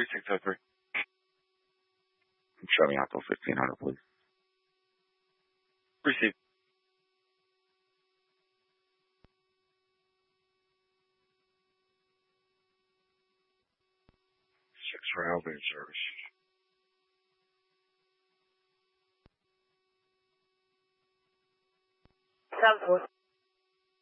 3603. Show me out till 1500, please. Received. For elevator service. Southwest.